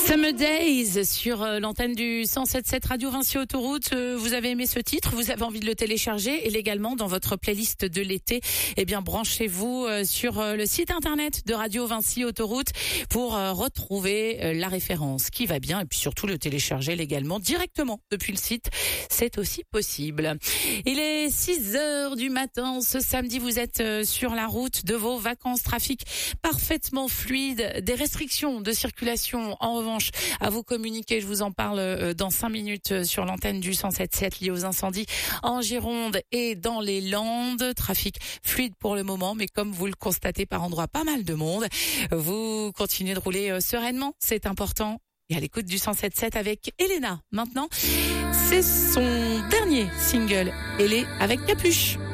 Summer Days sur l'antenne du 107.7 Radio Vinci Autoroute. Vous avez aimé ce titre, vous avez envie de le télécharger et légalement dans votre playlist de l'été. Eh bien, branchez-vous sur le site internet de Radio Vinci Autoroute pour retrouver la référence qui va bien et puis surtout le télécharger légalement directement depuis le site. C'est aussi possible. Il est 6h du matin. Ce samedi, vous êtes sur la route de vos vacances. Trafic parfaitement fluide. Des restrictions de circulation en revanche à vous communiquer. Je vous en parle dans 5 minutes sur l'antenne du 107.7 lié aux incendies en Gironde et dans les Landes. Trafic fluide pour le moment, mais comme vous le constatez par endroits, pas mal de monde. Vous continuez de rouler sereinement, c'est important. Et à l'écoute du 107.7 avec Elena. Maintenant, c'est son dernier single. Elle est avec Capuche.